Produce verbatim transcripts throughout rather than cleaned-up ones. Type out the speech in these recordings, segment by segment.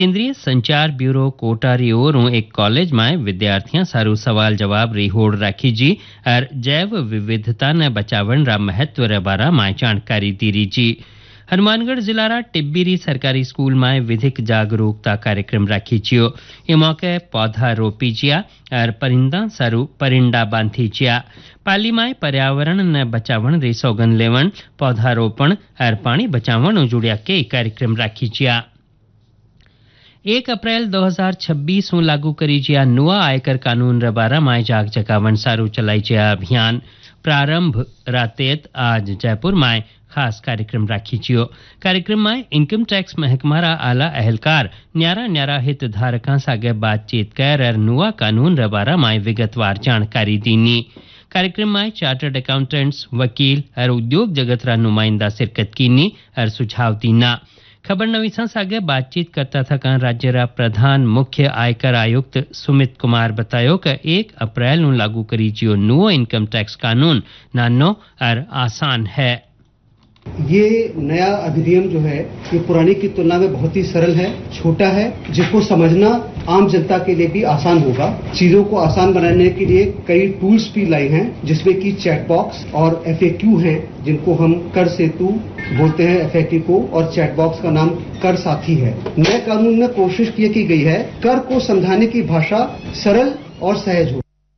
केंद्रीय संचार ब्यूरो कोटा री ओरों एक कॉलेज में विद्यार्थियां सारू सवाल जवाब री होड़ राखी जी और जैव विविधता ने बचावन रा महत्व रे बारा में जानकारी दी रही जी। हनुमानगढ़ जिला रा टिब्बीरी सरकारी स्कूल में विधिक जागरूकता कार्यक्रम राखी छियो। ये मौके पौधा रोपी जिया और परिंदा सारू परिंडा बांधी जिया। पाली में पर्यावरण ने बचावन री सौगन लेवन पौधारोपण और पानी बचावन जुड़िया के कार्यक्रम राखी जिया। एक अप्रैल दो हज़ार छब्बीस में लागू करी जिया नुआ आयकर कानून रे बारा में जाग जगावन सारू चलाई जिया अभियान प्रारंभ रातेत आज जयपुर में खास कार्यक्रम राखी छियो। कार्यक्रम में इनकम टैक्स महकमा रा आला अहलकार न्यारा न्यारा हित धारकां सागे बातचीत कर और नुआ कानून रे बारा में विगतवार जानकारी दीनी। कार्यक्रम में चार्टर्ड अकाउंटेंट्स वकील और उद्योग जगत रा नुमाइंदा शिरकत कीनी और सुझाव दीना। खबर नवीसा सागे बातचीत करता था राज्य रा प्रधान मुख्य आयकर आयुक्त सुमित कुमार बतायो कि एक अप्रैल नु लागू करी जियो नुओ इनकम टैक्स कानून नानो और आसान है। ये नया अधिनियम जो है ये पुरानी की तुलना में बहुत ही सरल है, छोटा है, जिसको समझना आम जनता के लिए भी आसान होगा। चीजों को आसान बनाने के लिए कई टूल्स भी लाए हैं, जिसमें कि चैट बॉक्स और एफएक्यू हैं, जिनको हम कर सेतु बोलते हैं एफएक्यू को, और चैट बॉक्स का नाम कर साथी है। नए कानून में कोशिश ये की गई है कर को समझाने की भाषा सरल और सहज हो।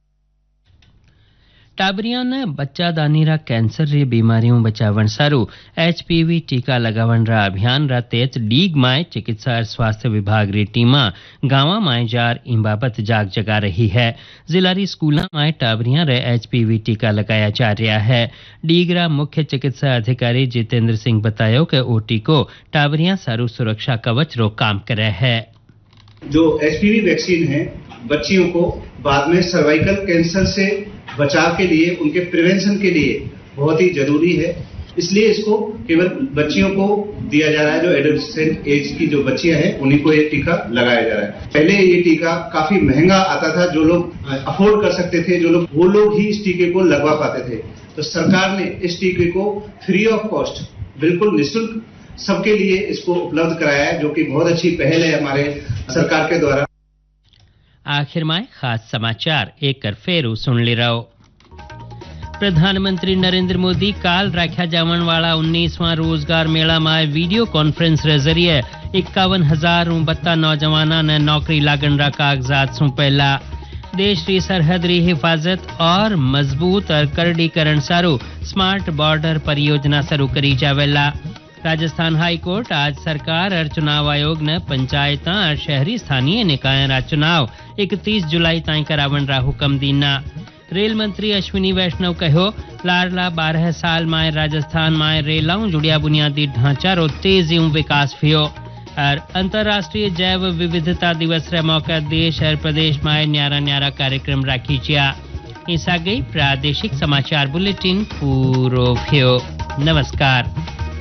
टाबरिया ने बच्चा दानी रा कैंसर री बीमारियों बचावन सारू एचपीवी टीका लगावन रा अभियान रा तेज डीग माय चिकित्सा और स्वास्थ्य विभाग री टीमा गांवा माय जार इन बाबत जाग जगा रही है। जिला री स्कूला माय टाबरिया रे एचपीवी टीका लगाया जा रहा है। डीग रा मुख्य चिकित्सा अधिकारी जितेंद्र सिंह बतायो कि ओ टीको टाबरिया सारू सुरक्षा कवच रो काम करे है। जो एचपीवी वैक्सीन है बच्चियों को बाद में सर्वाइकल कैंसर से बचाव के लिए, उनके प्रिवेंशन के लिए बहुत ही जरूरी है। इसलिए इसको केवल बच्चियों को दिया जा रहा है। जो एडोलेसेंट एज की जो बच्चियां हैं उन्हीं को ये टीका लगाया जा रहा है। पहले ये टीका काफी महंगा आता था, जो लोग अफोर्ड कर सकते थे, जो लोग वो लोग ही इस टीके को लगवा पाते थे। तो सरकार ने इस टीके को फ्री ऑफ कॉस्ट, बिल्कुल निःशुल्क सबके लिए इसको उपलब्ध कराया है, जो कि बहुत अच्छी पहल है हमारे सरकार के द्वारा। आखिर में खास समाचार एक कर फेरू सुन ले रहो। प्रधानमंत्री नरेंद्र मोदी काल राख्या जावन वाला उन्नीसवां रोजगार मेला में वीडियो कॉन्फ्रेंस रे जरिए इक्यावन हजार बत्ता नौजवाना ने नौकरी लागन रा कागजात सौ पहला देश री सरहद री हिफाजत और मजबूत और करडीकरण सारू स्मार्ट बॉर्डर परियोजना शुरू करी जावेला। राजस्थान हाई कोर्ट आज सरकार और चुनाव आयोग ने पंचायत और शहरी स्थानीय निकाय रा चुनाव इकतीस जुलाई ताई करावन रा हुक्म दीना। रेल मंत्री अश्विनी वैष्णव कहो लाडला बारह साल में राजस्थान में रेलाओं जुड़िया बुनियादी ढांचा रो तेजी विकास फियो। और अंतर्राष्ट्रीय जैव विविधता दिवस रे मौका देश और प्रदेश में न्यारा न्यारा कार्यक्रम राखी जिया। ईसा गई प्रादेशिक समाचार बुलेटिन पूरो फियो। नमस्कार।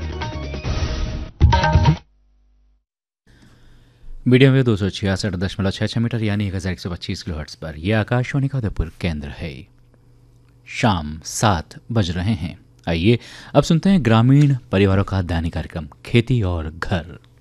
मीडियम वेव दो सौ छियासठ दशमलव छः छः मीटर यानी एक हज़ार एक सौ पच्चीस किलो हर्ट्ज पर यह आकाशवाणी का उदयपुर केंद्र है। शाम सात बज रहे हैं। आइए अब सुनते हैं ग्रामीण परिवारों का दैनिक कार्यक्रम खेती और घर।